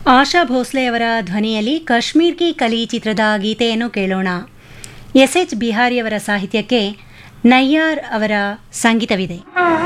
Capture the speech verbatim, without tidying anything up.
ಆಶಾ ಭೋಸ್ಲೆಯವರ ಧ್ವನಿಯಲ್ಲಿ ಕಾಶ್ಮೀರ್ ಕಿ ಕಲಿ ಚಿತ್ರದ ಗೀತೆಯನ್ನು ಕೇಳೋಣ. ಎಸ್ ಎಚ್ ಬಿಹಾರಿಯವರ ಸಾಹಿತ್ಯಕ್ಕೆ ನಯ್ಯಾರ್ ಅವರ ಸಂಗೀತವಿದೆ.